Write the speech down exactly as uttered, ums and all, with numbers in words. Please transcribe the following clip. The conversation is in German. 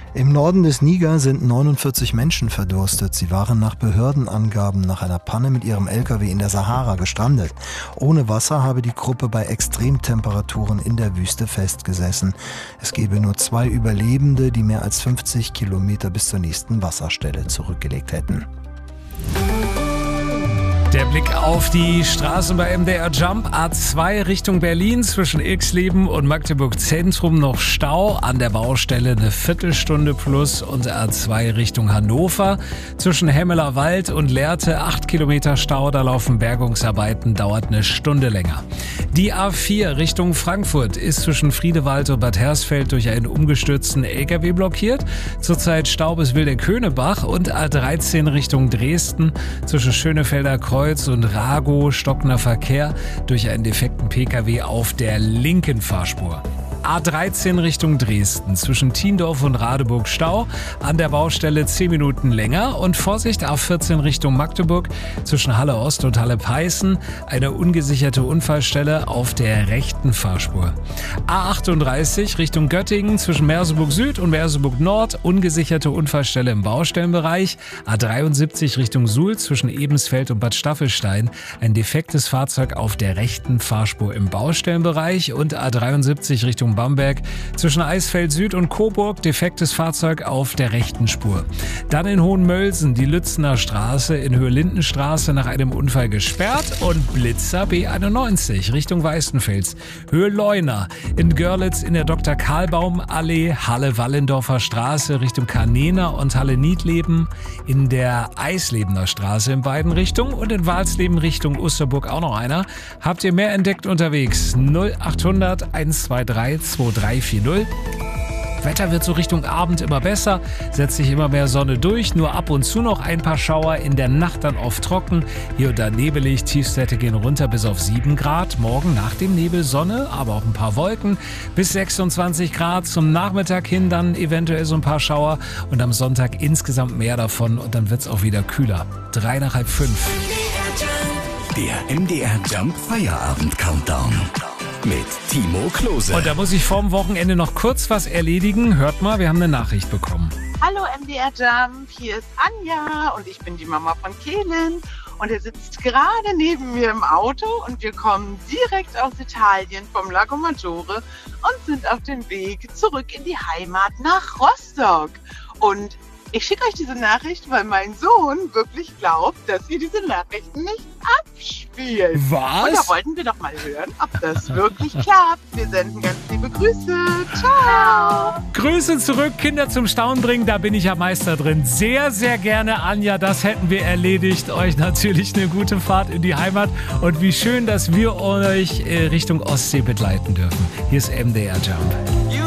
Im Norden des Niger sind neunundvierzig Menschen verdurstet. Sie waren nach Behördenangaben nach einer Panne mit ihrem L K W in der Sahara gestrandet. Ohne Wasser habe die Gruppe bei Extremtemperaturen in der Wüste festgesessen. Es gebe nur zwei Überlebende, die mehr als fünfzig Kilometer bis zur nächsten Wasserstelle zurückgelegt hätten. Der Blick auf die Straßen bei M D R Jump. A zwei Richtung Berlin zwischen Ilksleben und Magdeburg Zentrum noch Stau. An der Baustelle eine Viertelstunde plus. Und A zwei Richtung Hannover zwischen Hemmeler Wald und Lehrte acht Kilometer Stau. Da laufen Bergungsarbeiten, dauert eine Stunde länger. Die A vier Richtung Frankfurt ist zwischen Friedewald und Bad Hersfeld durch einen umgestürzten L K W blockiert. Zurzeit Stau bis Wilde-Könebach. Und A dreizehn Richtung Dresden zwischen Schönefelder Kreuz und Ragow stockender Verkehr durch einen defekten P K W auf der linken Fahrspur. A dreizehn Richtung Dresden zwischen Thiendorf und Radeburg Stau, an der Baustelle zehn Minuten länger. Und Vorsicht, A vierzehn Richtung Magdeburg zwischen Halle Ost und Halle Peißen eine ungesicherte Unfallstelle auf der rechten Fahrspur. A achtunddreißig Richtung Göttingen zwischen Merseburg Süd und Merseburg Nord ungesicherte Unfallstelle im Baustellenbereich. A dreiundsiebzig Richtung Suhl zwischen Ebensfeld und Bad Staffelstein ein defektes Fahrzeug auf der rechten Fahrspur im Baustellenbereich. Und A dreiundsiebzig Richtung Bamberg zwischen Eisfeld Süd und Coburg defektes Fahrzeug auf der rechten Spur. Dann in Hohenmölsen die Lützener Straße in Höhe Lindenstraße nach einem Unfall gesperrt und Blitzer B einundneunzig Richtung Weißenfels Höhe Leuna in Görlitz in der Doktor Karlbaum Allee Halle Wallendorfer Straße Richtung Kanena und Halle Niedleben in der Eislebener Straße in beiden Richtungen und in Walsleben Richtung Osterburg auch noch einer. Habt ihr mehr entdeckt unterwegs? null achthundert hundertzweiundzwanzig zwei drei vier null. Wetter wird so Richtung Abend immer besser, setzt sich immer mehr Sonne durch, nur ab und zu noch ein paar Schauer, in der Nacht dann oft trocken, hier und da nebelig, Tiefstwerte gehen runter bis auf sieben Grad, morgen nach dem Nebel Sonne, aber auch ein paar Wolken, bis sechsundzwanzig Grad, zum Nachmittag hin dann eventuell so ein paar Schauer und am Sonntag insgesamt mehr davon und dann wird's auch wieder kühler, drei nach halb fünf. Der M D R Jump Feierabend Countdown. Mit Timo Klose. Und da muss ich vorm Wochenende noch kurz was erledigen. Hört mal, wir haben eine Nachricht bekommen. Hallo M D R Jump, hier ist Anja und ich bin die Mama von Kelen. Und er sitzt gerade neben mir im Auto und wir kommen direkt aus Italien vom Lago Maggiore und sind auf dem Weg zurück in die Heimat nach Rostock. Und ich schicke euch diese Nachricht, weil mein Sohn wirklich glaubt, dass ihr diese Nachrichten nicht abspielt. Was? Und da wollten wir doch mal hören, ob das wirklich klappt. Wir senden ganz liebe Grüße. Ciao. Grüße zurück, Kinder zum Staunen bringen, da bin ich ja Meister drin. Sehr, sehr gerne, Anja, das hätten wir erledigt. Euch natürlich eine gute Fahrt in die Heimat und wie schön, dass wir euch Richtung Ostsee begleiten dürfen. Hier ist M D R Jump.